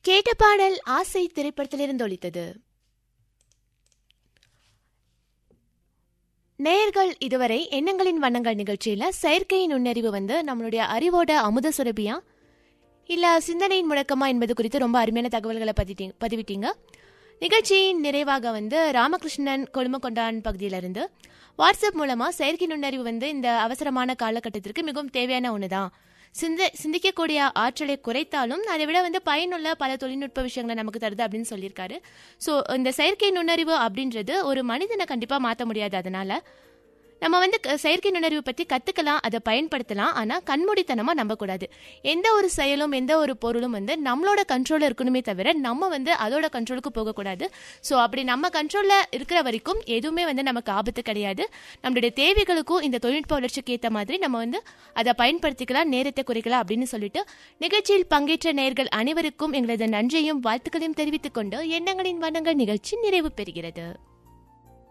கேட்ட பாடல் ஆசை திரைப்படத்திலிருந்து ஒலித்தது. நேயர்கள் இதுவரை எண்ணங்களின் வண்ணங்கள் நிகழ்ச்சியில செயற்கை நுண்ணறிவு நம்மளுடைய அறிவோட அமுத சுரபியா இல்ல சிந்தனையின் முழக்கமா என்பது குறித்து ரொம்ப அருமையான தகவல்களை பதிவிட்டீங்க. நிகழ்ச்சியின் நிறைவாக ராமகிருஷ்ணன் கொழுமக்கொண்டான் பகுதியிலிருந்து வாட்ஸ்அப் மூலமா செயற்கை நுண்ணறிவு இந்த அவசரமான காலகட்டத்திற்கு மிகவும் தேவையான ஒண்ணுதான். சிந்திக்கக்கூடிய ஆற்றலை குறைத்தாலும் அதை விட பயனுள்ள பல தொழில்நுட்ப விஷயங்களை நமக்கு தருது அப்படின்னு சொல்லியிருக்காரு. ஸோ இந்த செயற்கை நுண்ணறிவு அப்படின்றது ஒரு மனிதனை கண்டிப்பா மாற்ற முடியாது. அதனால நம்ம செயற்கை நுண்ணறிவு பத்தி கத்துக்கலாம், அதை பயன்படுத்தலாம். ஆனா கண்மூடித்தனமா நம்பக்கூடாது. எந்த ஒரு செயலும் எந்த ஒரு பொருளும் நம்மளோட கண்ட்ரோல்ல இருக்கணுமே தவிர நம்ம அதோட கண்ட்ரோலுக்கு போகக்கூடாது. ஸோ அப்படி நம்ம கண்ட்ரோல்ல இருக்கிற வரைக்கும் எதுவுமே நமக்கு ஆபத்து கிடையாது. நம்மளுடைய தேவைகளுக்கும் இந்த தொழில்நுட்ப வளர்ச்சிக்கு ஏற்ற மாதிரி நம்ம அதை பயன்படுத்திக்கலாம், நேரத்தை குறைக்கலாம் அப்படின்னு சொல்லிட்டு நிகழ்ச்சியில் பங்கேற்ற நேயர்கள் அனைவருக்கும் எங்களது நன்றியும் வாழ்த்துக்களையும் தெரிவித்துக் கொண்டு எண்ணங்களின் வண்ணங்கள் நிகழ்ச்சி நிறைவு பெறுகிறது.